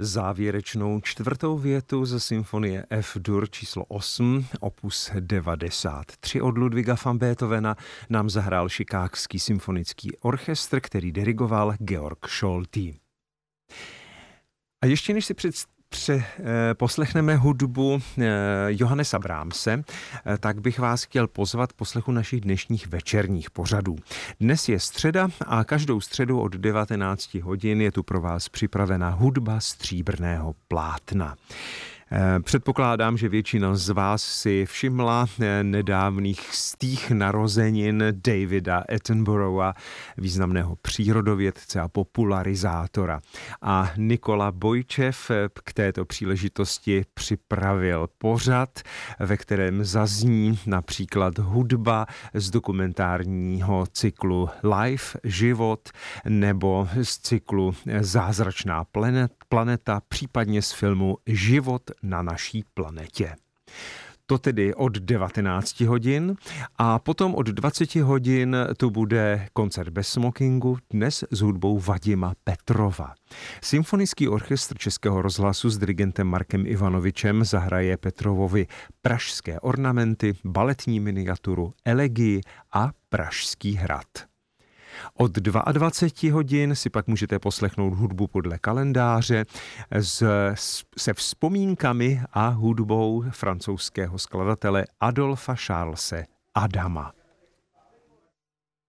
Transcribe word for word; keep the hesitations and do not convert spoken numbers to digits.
Závěrečnou čtvrtou větu ze symfonie F-dur číslo osm, opus devadesát tři od Ludwiga van Beethovena nám zahrál Chicagský symfonický orchestr, který dirigoval Georg Scholti. A ještě než si představíme, Pře, eh, poslechneme hudbu eh, Johannesa Brahmse, eh, tak bych vás chtěl pozvat k poslechu našich dnešních večerních pořadů. Dnes je středa a každou středu od devatenácti hodin je tu pro vás připravena hudba stříbrného plátna. Předpokládám, že většina z vás si všimla nedávných stých narozenin Davida Attenborougha, významného přírodovědce a popularizátora. A Nikola Bojčev k této příležitosti připravil pořad, ve kterém zazní například hudba z dokumentárního cyklu Life, život, nebo z cyklu Zázračná planeta, případně z filmu Život na naší planetě. To tedy od devatenácti hodin a potom od dvaceti hodin tu bude koncert bez smokingu, dnes s hudbou Vadima Petrova. Symfonický orchestr Českého rozhlasu s dirigentem Markem Ivanovičem zahraje Petrovovi Pražské ornamenty, baletní miniaturu, elegii a Pražský hrad. Od dvaceti dvou hodin si pak můžete poslechnout hudbu podle kalendáře s, se vzpomínkami a hudbou francouzského skladatele Adolfa Charlese Adama.